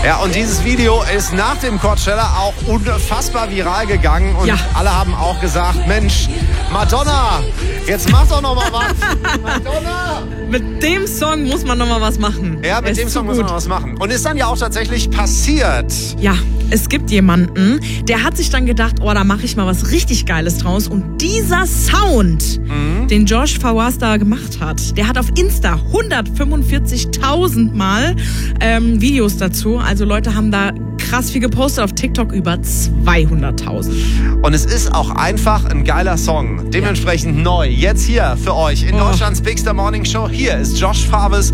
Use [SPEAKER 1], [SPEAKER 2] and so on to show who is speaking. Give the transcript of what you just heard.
[SPEAKER 1] Ja, und dieses Video ist nach dem Coachella auch unfassbar viral gegangen. Und alle haben auch gesagt, Mensch, Madonna, jetzt mach doch noch mal was. Madonna!
[SPEAKER 2] Mit dem Song muss man noch mal was machen.
[SPEAKER 1] Ja, mit dem Song muss man noch was machen. Und ist dann ja auch tatsächlich passiert.
[SPEAKER 2] Ja, es gibt jemanden, der hat sich dann gedacht, da mache ich mal was richtig Geiles draus. Und dieser Sound, den Josh Fawaz da gemacht hat, der hat auf Insta 145.000 Mal Videos dazu. Also Leute haben da krass viel gepostet, auf TikTok über 200.000.
[SPEAKER 1] Und es ist auch einfach ein geiler Song. Dementsprechend neu. Jetzt hier für euch in Deutschlands Big Star Morning Show. Hier ist Josh Fawaz